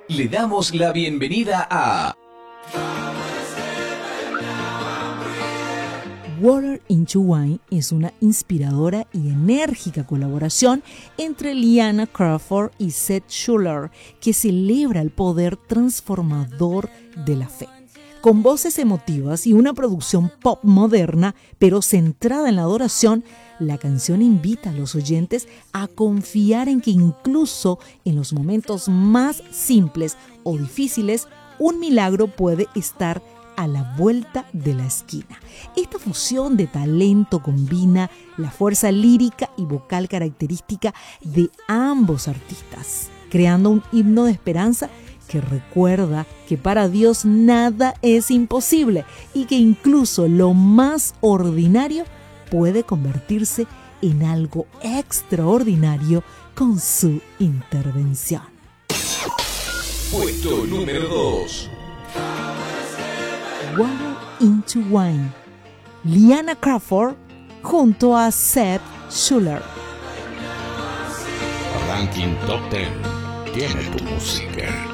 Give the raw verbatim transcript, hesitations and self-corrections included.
Le damos la bienvenida a Water into Wine es una inspiradora y enérgica colaboración entre Liana Crawford y Seth Schuller, que celebra el poder transformador de la fe. Con voces emotivas y una producción pop moderna, pero centrada en la adoración, la canción invita a los oyentes a confiar en que incluso en los momentos más simples o difíciles, un milagro puede estar a la vuelta de la esquina. Esta fusión de talento combina la fuerza lírica y vocal característica de ambos artistas, creando un himno de esperanza que recuerda que para Dios nada es imposible y que incluso lo más ordinario puede convertirse en algo extraordinario con su intervención. puesto número dos. Water into Wine, Liana Crawford junto a Seth Schuller. Ranking Top diez. Tiene tu música.